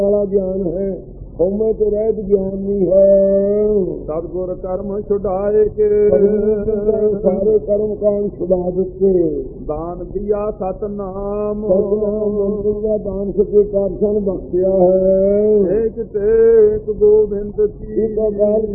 ਵਾਲਾ ਗਿਆਨ ਹੈ, ਹਉਮੈ ਤੋਂ ਰਹਿਤ ਗਿਆਨ ਨਹੀਂ ਹੈ। ਸਤਿਗੁਰ ਕਰਮ ਛੁਡਾਏ ਕੇ ਸਾਰੇ ਕਰਮ ਕਾਂਡ ਛੁਡਾ ਦਿੱਤੇ। ਦਾਨ ਦਿਆ ਸਤਨਾਮ ਸਤਨਾਮ ਮੰਤਰ ਦਾ ਦਾਨ ਸੱਚੇ ਪਾਤਸ਼ਾਹ ਨੇ ਬਖਸ਼ਿਆ ਹੈ। ਏਕ ਟੇਕ ਗੋਬਿੰਦ ਕੀ ਇੱਕ ਅਕਾਲ